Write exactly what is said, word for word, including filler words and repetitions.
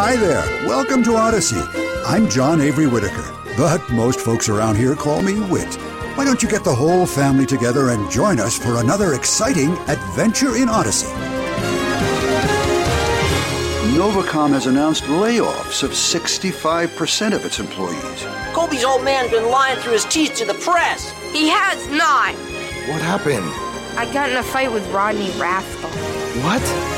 Hi there. Welcome to Odyssey. I'm John Avery Whitaker, but most folks around here call me Whit. Why don't you get the whole family together and join us for another exciting adventure in Odyssey? Novacom has announced layoffs of sixty-five percent of its employees. Colby's old man's been lying through his teeth to the press. He has not. What happened? I got in a fight with Rodney Rathbone. What?